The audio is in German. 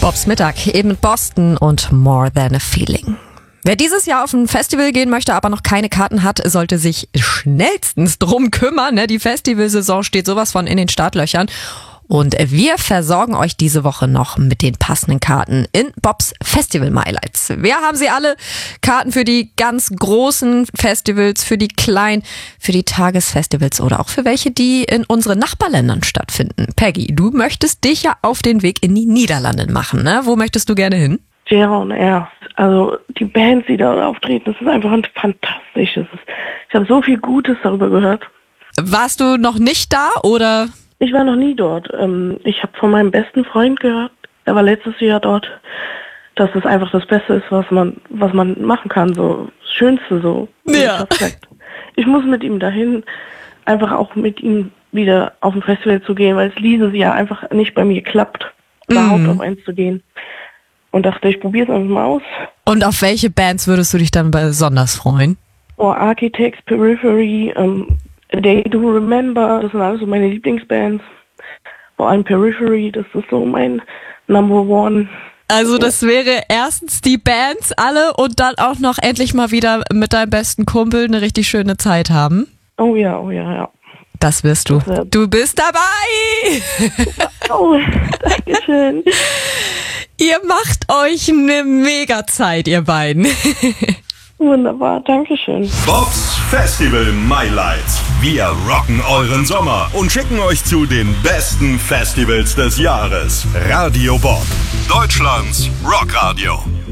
Bobs Mittag, eben Boston und More Than a Feeling. Wer dieses Jahr auf ein Festival gehen möchte, aber noch keine Karten hat, sollte sich schnellstens drum kümmern. Die Festivalsaison steht sowas von in den Startlöchern. Und wir versorgen euch diese Woche noch mit den passenden Karten in Bobs Festival Highlights. Wir haben sie alle. Karten für die ganz großen Festivals, für die kleinen, für die Tagesfestivals oder auch für welche, die in unseren Nachbarländern stattfinden. Peggy, du möchtest dich ja auf den Weg in die Niederlande machen, ne? Wo möchtest du gerne hin? JR. Also die Bands, die da auftreten, das ist einfach ein fantastisches. Ich habe so viel Gutes darüber gehört. Warst du noch nicht da oder? Ich war noch nie dort. Ich habe von meinem besten Freund gehört, er war letztes Jahr dort, dass es einfach das Beste ist, was man machen kann, so das Schönste so. Ja. Ich muss mit ihm dahin, einfach auch mit ihm wieder auf ein Festival zu gehen, weil es dieses Jahr einfach nicht bei mir klappt, überhaupt auf eins zu gehen. Und dachte, ich probiere es einfach mal aus. Und auf welche Bands würdest du dich dann besonders freuen? Architects, Periphery, A Day to Remember, das sind alles so meine Lieblingsbands. Vor allem Periphery, das ist so mein Number One. Also das wäre erstens die Bands alle und dann auch noch endlich mal wieder mit deinem besten Kumpel eine richtig schöne Zeit haben. Oh ja. Das wirst du. Du bist dabei! Oh, danke schön. Ihr macht euch eine mega Zeit, ihr beiden. Wunderbar, danke schön. Bobs Festival Highlights. Wir rocken euren Sommer und schicken euch zu den besten Festivals des Jahres. Radio Bob, Deutschlands Rockradio.